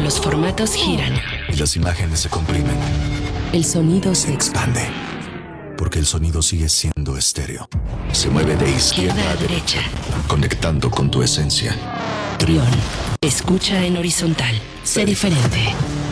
los formatos giran. Y las imágenes se comprimen. El sonido Se expande. Porque el sonido sigue siendo estéreo. Se mueve de izquierda a derecha, conectando con tu esencia. Trión. Escucha en horizontal. Sé diferente.